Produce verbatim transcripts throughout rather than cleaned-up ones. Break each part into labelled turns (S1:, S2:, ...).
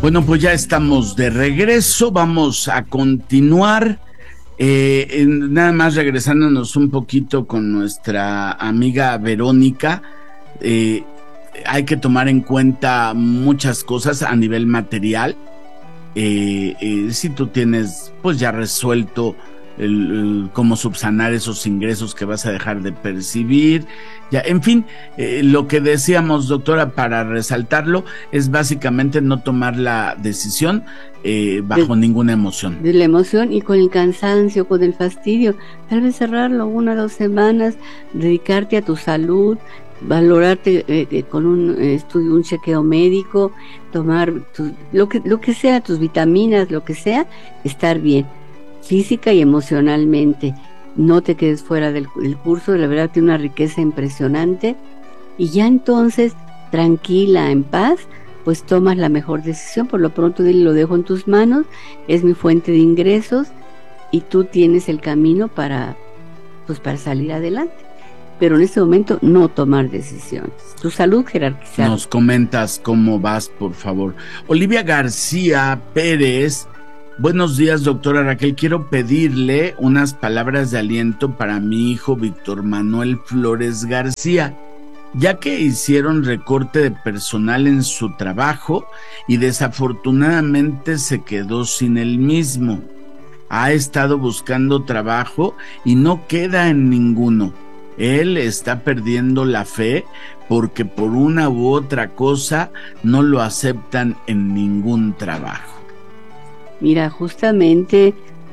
S1: Bueno, pues ya estamos de regreso, vamos a continuar, eh, en, nada más regresándonos un poquito con nuestra amiga Verónica. Eh, hay que tomar en cuenta muchas cosas a nivel material. Eh, eh, si tú tienes pues ya resuelto el, el, cómo subsanar esos ingresos que vas a dejar de percibir, ya, en fin, eh, lo que decíamos, doctora, para resaltarlo, es básicamente no tomar la decisión eh, bajo de, ninguna emoción.
S2: De la emoción y con el cansancio, con el fastidio, tal vez cerrarlo una o dos semanas, dedicarte a tu salud, valorarte eh, eh, con un eh, estudio, un chequeo médico, tomar tu, lo que lo que sea, tus vitaminas, lo que sea, estar bien, física y emocionalmente. No te quedes fuera del, del curso, la verdad tiene una riqueza impresionante, y ya entonces, tranquila, en paz, pues tomas la mejor decisión. Por lo pronto, dile, lo dejo en tus manos, es mi fuente de ingresos, y tú tienes el camino para, pues, para salir adelante. Pero en este momento no tomar decisiones. Tu salud jerarquizada.
S1: Nos comentas cómo vas, por favor. Olivia García Pérez. Buenos días, doctora Raquel. Quiero pedirle unas palabras de aliento para mi hijo Víctor Manuel Flores García, ya que hicieron recorte de personal en su trabajo y desafortunadamente se quedó sin el mismo. Ha estado buscando trabajo y no queda en ninguno. Él está perdiendo la fe porque por una u otra cosa no lo aceptan en ningún trabajo.
S2: Mira, justamente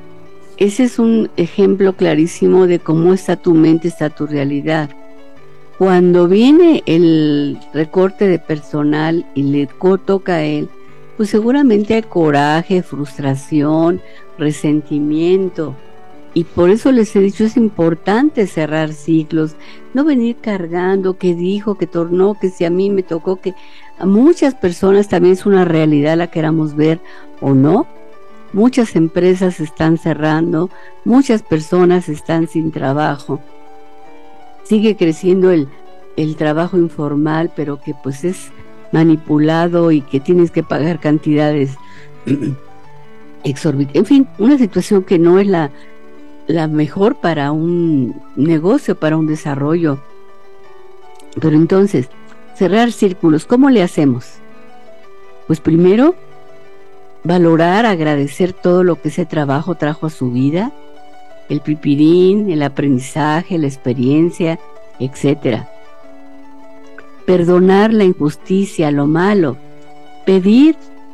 S2: ese es un ejemplo clarísimo de cómo está tu mente, está tu realidad. Cuando viene el recorte de personal y le toca a él, pues seguramente hay coraje, frustración, resentimiento. Y por eso les he dicho, es importante cerrar ciclos, no venir cargando que dijo, que tornó, que si a mí me tocó, que a muchas personas también es una realidad, la queramos ver o no. Muchas empresas están cerrando, muchas personas están sin trabajo. Sigue creciendo el, el trabajo informal, pero que pues es manipulado y que tienes que pagar cantidades exorbitantes. En fin, una situación que no es la la mejor para un negocio, para un desarrollo. Pero entonces, cerrar círculos, ¿cómo le hacemos? Pues primero, valorar, agradecer todo lo que ese trabajo trajo a su vida, el pipirín, el aprendizaje, la experiencia, etcétera. Perdonar la injusticia, lo malo, pedir,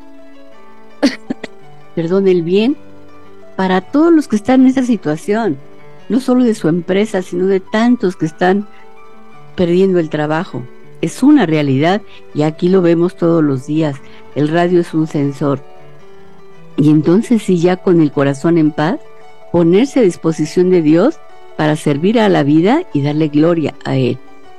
S2: perdón, el bien para todos los que están en esa situación, no solo de su empresa, sino de tantos que están perdiendo el trabajo. Es una realidad y aquí lo vemos todos los días. El radio es un sensor. Y entonces, sí, ya con el corazón en paz, ponerse a disposición de Dios para servir a la vida y darle gloria a Él.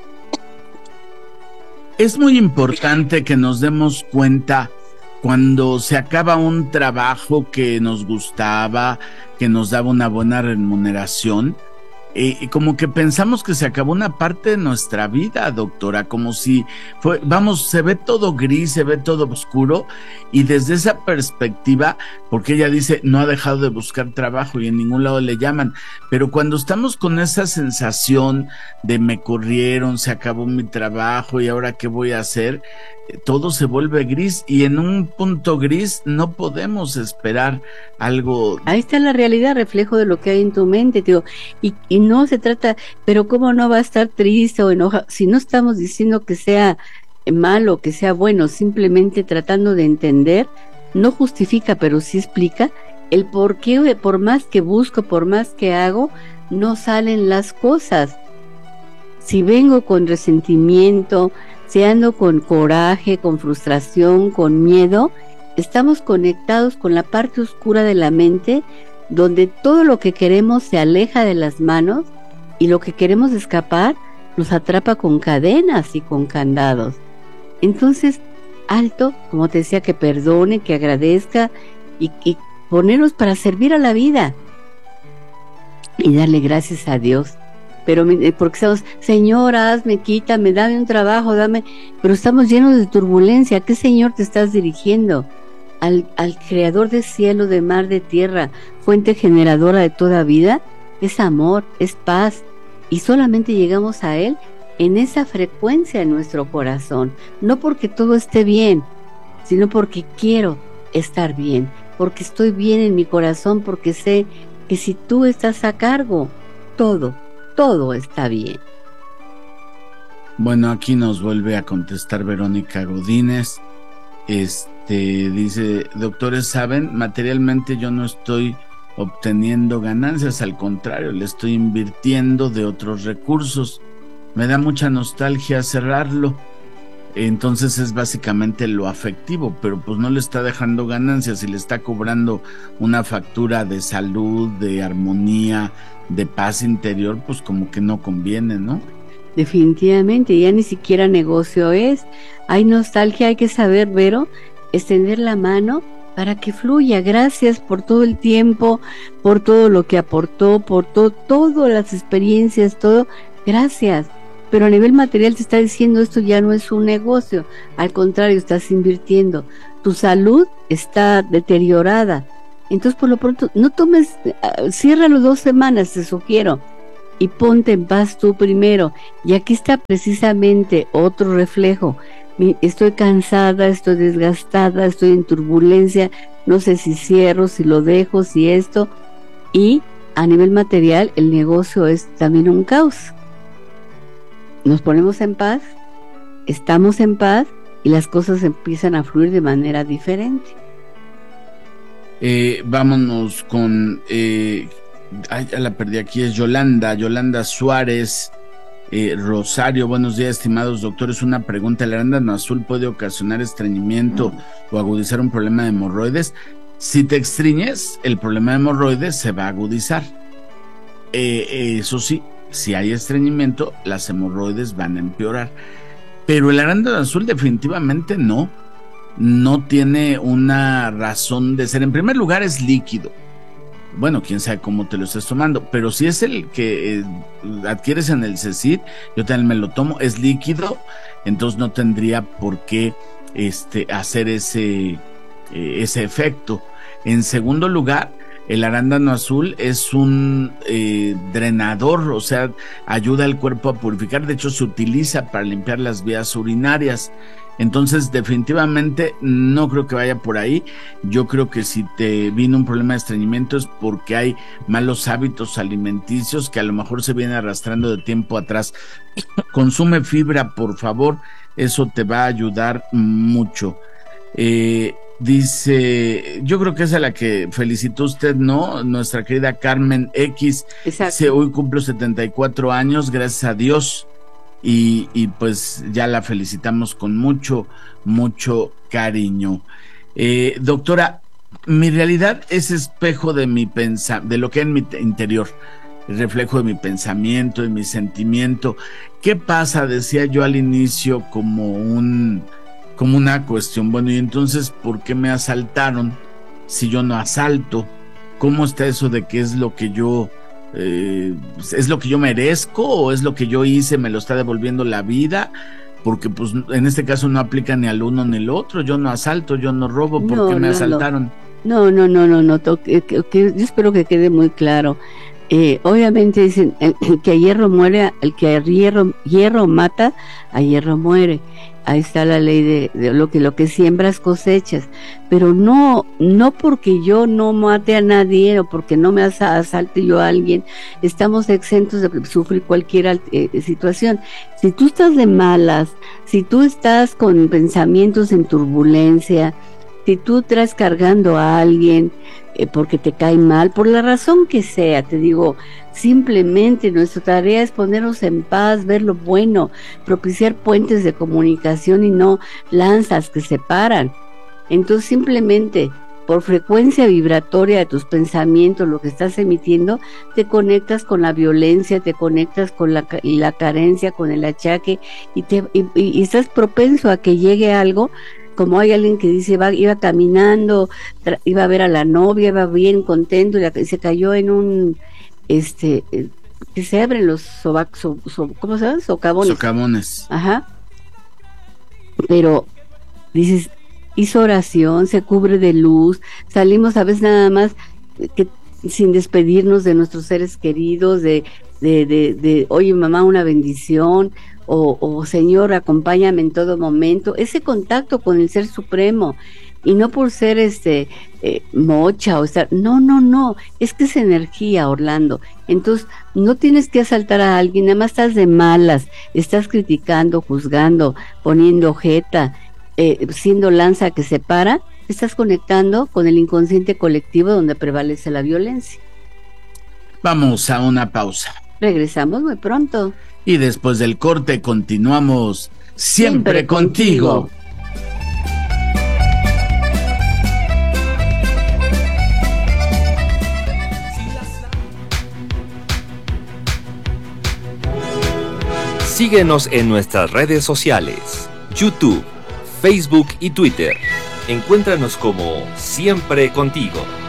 S1: Es muy importante que nos demos cuenta cuando se acaba un trabajo que nos gustaba, que nos daba una buena remuneración, eh, y como que pensamos que se acabó una parte de nuestra vida, doctora, como si fue, vamos, se ve todo gris, se ve todo oscuro, y desde esa perspectiva, porque ella dice, no ha dejado de buscar trabajo y en ningún lado le llaman, pero cuando estamos con esa sensación de me corrieron, se acabó mi trabajo y ahora qué voy a hacer, todo se vuelve gris, y en un punto gris no podemos esperar algo.
S2: Ahí está la realidad, reflejo de lo que hay en tu mente, tío. Y, y no se trata, pero cómo no va a estar triste o enojado, si no estamos diciendo que sea malo, que sea bueno, simplemente tratando de entender, no justifica, pero sí explica el por qué, por más que busco, por más que hago, no salen las cosas. Si vengo con resentimiento, si ando con coraje, con frustración, con miedo, estamos conectados con la parte oscura de la mente, donde todo lo que queremos se aleja de las manos y lo que queremos escapar nos atrapa con cadenas y con candados. Entonces, alto, como te decía, que perdone, que agradezca y, y ponernos para servir a la vida y darle gracias a Dios. Pero porque estamos, Señor, hazme, quítame, dame un trabajo, dame, pero estamos llenos de turbulencia. ¿A qué Señor te estás dirigiendo? al, al creador de cielo, de mar, de tierra, fuente generadora de toda vida, es amor, es paz, y solamente llegamos a él en esa frecuencia en nuestro corazón, no porque todo esté bien, sino porque quiero estar bien, porque estoy bien en mi corazón, porque sé que si tú estás a cargo, todo, todo está bien.
S1: Bueno, aquí nos vuelve a contestar Verónica Godínez. Este dice, doctores, saben, materialmente yo no estoy obteniendo ganancias, al contrario, le estoy invirtiendo de otros recursos. Me da mucha nostalgia cerrarlo. Entonces es básicamente lo afectivo, pero pues no le está dejando ganancias y le está cobrando una factura de salud, de armonía, de paz interior, pues como que no conviene, ¿no?
S2: Definitivamente, ya ni siquiera negocio es. Hay nostalgia, hay que saber, Vero, extender la mano para que fluya. Gracias por todo el tiempo, por todo lo que aportó, por todo, todas las experiencias, todo. Gracias. Pero a nivel material te está diciendo esto ya no es un negocio, al contrario, estás invirtiendo. Tu salud está deteriorada. Entonces, por lo pronto, no tomes, uh, ciérralo dos semanas, te sugiero, y ponte en paz tú primero. Y aquí está precisamente otro reflejo. Estoy cansada, estoy desgastada, estoy en turbulencia, no sé si cierro, si lo dejo, si esto. Y a nivel material, el negocio es también un caos. Nos ponemos en paz, estamos en paz y las cosas empiezan a fluir de manera diferente.
S1: Eh, vámonos con, eh, ay, ya la perdí aquí, es Yolanda, Yolanda Suárez, eh, Rosario. Buenos días, estimados doctores. Una pregunta, ¿el arándano azul puede ocasionar estreñimiento o agudizar un problema de hemorroides? Si te extriñes, el problema de hemorroides se va a agudizar. Eh, eso sí, si hay estreñimiento, las hemorroides van a empeorar. Pero el arándano azul definitivamente no. No tiene una razón de ser. En primer lugar, es líquido. Bueno, quién sabe cómo te lo estés tomando, pero si es el que eh, adquieres en el CECID, yo también me lo tomo, es líquido, entonces no tendría por qué este, hacer ese, eh, ese efecto. En segundo lugar, el arándano azul es un eh, drenador, o sea, ayuda al cuerpo a purificar. De hecho, se utiliza para limpiar las vías urinarias. Entonces, definitivamente no creo que vaya por ahí. Yo creo que si te vino un problema de estreñimiento es porque hay malos hábitos alimenticios que a lo mejor se vienen arrastrando de tiempo atrás. Consume fibra, por favor, eso te va a ayudar mucho. Eh, dice, yo creo que es a la que felicitó usted, ¿no? Nuestra querida Carmen X.
S2: Exacto.
S1: Dice, hoy cumplo setenta y cuatro años, gracias a Dios. Y, y pues ya la felicitamos con mucho, mucho cariño. Eh, doctora, mi realidad es espejo de mi pensa, de lo que hay en mi interior, reflejo de mi pensamiento, de mi sentimiento. ¿Qué pasa? Decía yo al inicio como un, como una cuestión. Bueno, y entonces, ¿por qué me asaltaron si yo no asalto? ¿Cómo está eso de qué es lo que yo Eh, ¿es lo que yo merezco o es lo que yo hice, me lo está devolviendo la vida? Porque pues en este caso no aplica ni al uno ni al otro. Yo no asalto, yo no robo, ¿por
S2: no,
S1: qué me
S2: no,
S1: asaltaron?
S2: No, no, no, no, no, to, que, que, yo espero que quede muy claro. Eh, obviamente dicen, el, el que a hierro muere, el que a hierro, hierro mata, a hierro muere. Ahí está la ley de, de lo que lo que siembras cosechas, pero no no porque yo no mate a nadie o porque no me asalte yo a alguien, estamos exentos de sufrir cualquier eh, situación. Si tú estás de malas, si tú estás con pensamientos en turbulencia, si tú traes cargando a alguien eh, porque te cae mal, por la razón que sea, te digo, simplemente nuestra tarea es ponernos en paz, ver lo bueno, propiciar puentes de comunicación y no lanzas que separan. Entonces simplemente por frecuencia vibratoria de tus pensamientos, lo que estás emitiendo, te conectas con la violencia, te conectas con la, la carencia, con el achaque y, te, y, y estás propenso a que llegue algo. Como hay alguien que dice, va, iba caminando, tra, iba a ver a la novia, iba bien contento y, la, y se cayó en un este eh, que se abren los sobac, so, so, ¿cómo se llama? Socavones.
S1: Socavones.
S2: Ajá. Pero dices, hizo oración, se cubre de luz, salimos a veces nada más que sin despedirnos de nuestros seres queridos, de, de, de, de oye mamá, una bendición, o, o Señor, acompáñame en todo momento, ese contacto con el Ser Supremo, y no por ser este eh, mocha o estar, no, no, no, es que es energía, Orlando. Entonces, no tienes que asaltar a alguien, nada más estás de malas, estás criticando, juzgando, poniendo jeta, eh, siendo lanza que separa, estás conectando con el inconsciente colectivo donde prevalece la violencia.
S1: Vamos a una pausa.
S2: Regresamos muy pronto.
S1: Y después del corte continuamos siempre, siempre contigo. contigo.
S3: Síguenos en nuestras redes sociales, YouTube, Facebook y Twitter. Encuéntranos como Siempre Contigo.